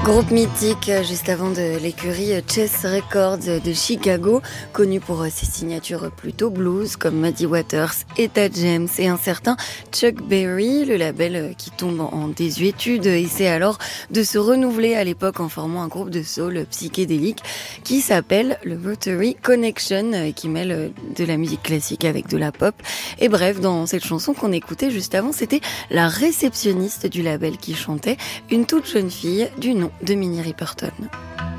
Groupe mythique, juste avant de l'écurie Chess Records de Chicago, connu pour ses signatures plutôt blues comme Muddy Waters, Etta James et un certain Chuck Berry, le label qui tombe en désuétude essaie alors de se renouveler à l'époque en formant un groupe de soul psychédélique qui s'appelle le Rotary Connection et qui mêle de la musique classique avec de la pop. Et bref, dans cette chanson qu'on écoutait juste avant, c'était la réceptionniste du label qui chantait, une toute jeune fille du nom de Minnie Riperton.